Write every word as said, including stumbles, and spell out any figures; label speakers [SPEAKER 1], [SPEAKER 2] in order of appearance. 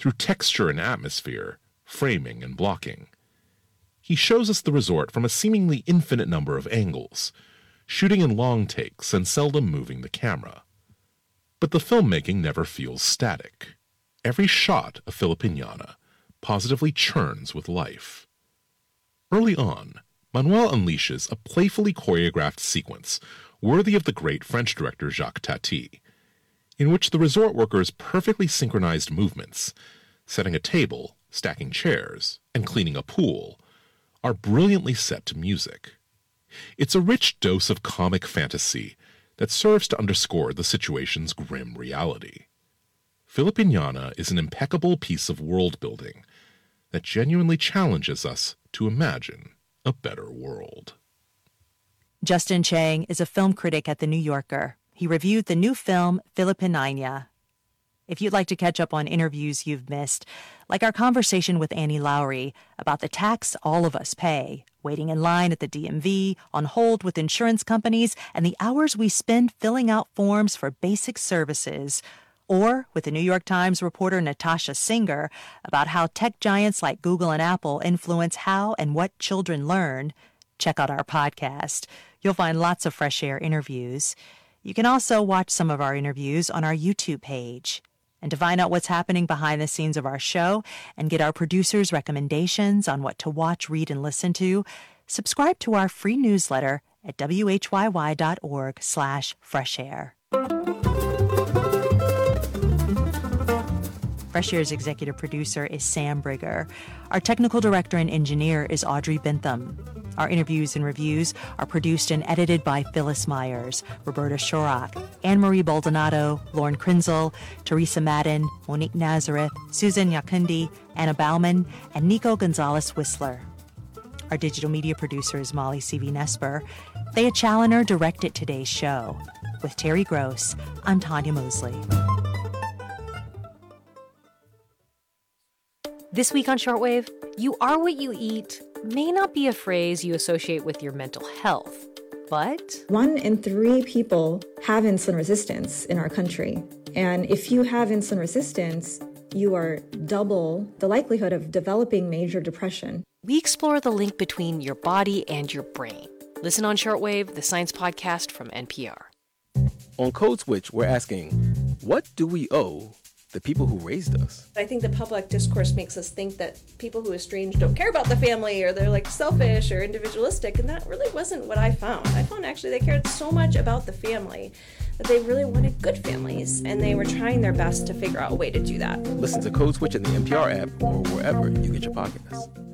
[SPEAKER 1] through texture and atmosphere, framing and blocking. He shows us the resort from a seemingly infinite number of angles, shooting in long takes and seldom moving the camera. But the filmmaking never feels static. Every shot of Filipiñana positively churns with life. Early on, Manuel unleashes a playfully choreographed sequence worthy of the great French director Jacques Tati, in which the resort workers' perfectly synchronized movements, setting a table, stacking chairs, and cleaning a pool, are brilliantly set to music. It's a rich dose of comic fantasy that serves to underscore the situation's grim reality. Filipiñana is an impeccable piece of world-building that genuinely challenges us to imagine a better world.
[SPEAKER 2] Justin Chang is a film critic at The New Yorker. He reviewed the new film Filipiñana. If you'd like to catch up on interviews you've missed, like our conversation with Annie Lowrey about the tax all of us pay, waiting in line at the D M V, on hold with insurance companies, and the hours we spend filling out forms for basic services, or with the New York Times reporter Natasha Singer about how tech giants like Google and Apple influence how and what children learn, check out our podcast. You'll find lots of Fresh Air interviews. You can also watch some of our interviews on our YouTube page. And to find out what's happening behind the scenes of our show and get our producers' recommendations on what to watch, read, and listen to, subscribe to our free newsletter at whyy.org slash fresh air. Fresh Air's executive producer is Sam Brigger. Our technical director and engineer is Audrey Bentham. Our interviews and reviews are produced and edited by Phyllis Myers, Roberta Shorak, Anne-Marie Baldonado, Lauren Krinzel, Teresa Madden, Monique Nazareth, Susan Yakundi, Anna Bauman, and Nico Gonzalez-Whistler. Our digital media producer is Molly C V. Nesper. Thea Challoner directed today's show. With Terry Gross, I'm Tanya Mosley.
[SPEAKER 3] This week on Shortwave, you are what you eat may not be a phrase you associate with your mental health, but
[SPEAKER 4] one in three people have insulin resistance in our country. And if you have insulin resistance, you are double the likelihood of developing major depression.
[SPEAKER 3] We explore the link between your body and your brain. Listen on Shortwave, the science podcast from N P R.
[SPEAKER 5] On Code Switch, we're asking, what do we owe the people who raised us?
[SPEAKER 6] I think the public discourse makes us think that people who estrange don't care about the family, or they're like selfish or individualistic, and that really wasn't what I found. I found actually they cared so much about the family that they really wanted good families, and they were trying their best to figure out a way to do that.
[SPEAKER 5] Listen to Code Switch in the N P R app or wherever you get your podcasts.